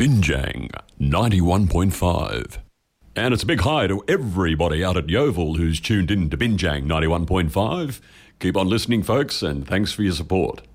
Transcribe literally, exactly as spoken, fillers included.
Binjang ninety-one point five. And it's a big hi to everybody out at Yeovil who's tuned in to Binjang ninety-one point five. Keep on listening, folks, and thanks for your support.